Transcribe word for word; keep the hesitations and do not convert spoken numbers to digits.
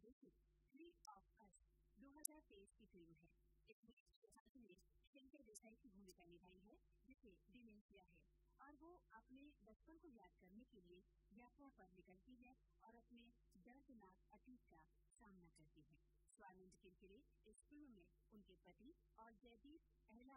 निर्देशित three of us दो हज़ार तेईस की फिल्म है। इसमें सुहानी ने शंकर देसाई की भूमिका निभाई है, जिसे डिमेंशिया है और वो अपने बचपन को याद करने के लिए यात्रा पर निकलती है और अपने दर्दनाक अतीत का सामना करती है। स्वानंद किरकिरे इस फिल्म में उनके पति और जयदीप अहला